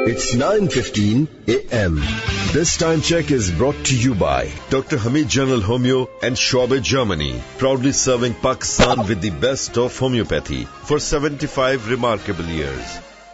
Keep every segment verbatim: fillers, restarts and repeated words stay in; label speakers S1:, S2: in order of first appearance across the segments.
S1: It's nine fifteen a m This time check is brought to you by Doctor Hamid General Homeo and Schwabe, Germany, proudly serving Pakistan with the best of homeopathy for seventy-five remarkable years.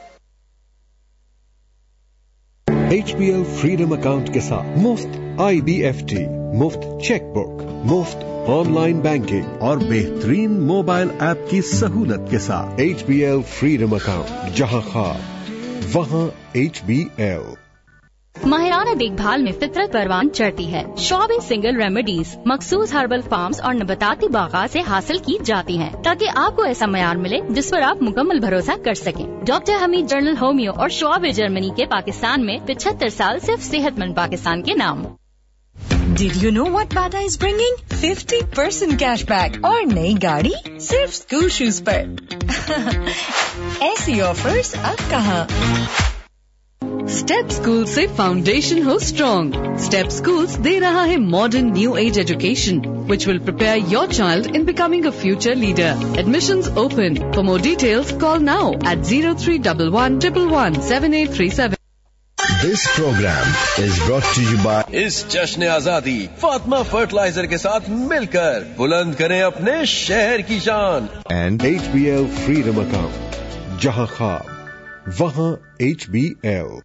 S2: H B L Freedom Account के साथ मुफ्त I B F T, मुफ्त chequebook, मुफ्त online banking और बेहतरीन mobile app की सहूलत के साथ H B L Freedom Account, जहां ख्वाब वहां H B L।
S3: माहिराना देखभाल में फितरत परवान चढ़ती है। शॉबे सिंगल रेमेडीज मखसूस हर्बल फार्म्स और नबाताती बागात से हासिल की जाती हैं, ताकि आपको ऐसा मयार मिले जिस पर आप मुकम्मल भरोसा कर सकें। डॉक्टर हमीद जनरल होमियो और शॉबे जर्मनी के पाकिस्तान में पचहत्तर साल सिर्फ सेहतमंद पाकिस्तान के नाम।
S4: Did you know what Bata is bringing? fifty percent cashback और नई गाड़ी सिर्फ स्कूल शूज पर। ऐसी ऑफर्स अब कहाँ?
S5: स्टेप स्कूल से फाउंडेशन हो स्ट्रॉन्ग। स्टेप स्कूल्स दे रहा है modern new age education which will prepare your child in becoming a future leader. Admissions open. For more details, call now at zero three one one one one seven eight three seven.
S1: This program is brought to you by
S6: इस जश्न आजादी Fatima fertiliser के साथ मिलकर बुलंद करें अपने शहर की शान
S2: and H B L Freedom Account, जहां ख्वाब वहां H B L।